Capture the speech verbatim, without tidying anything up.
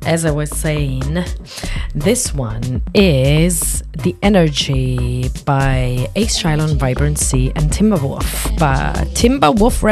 as I was saying, this one is The Energy by Ace Chylon, Vibrancy, and Timberwolf. But Timberwolf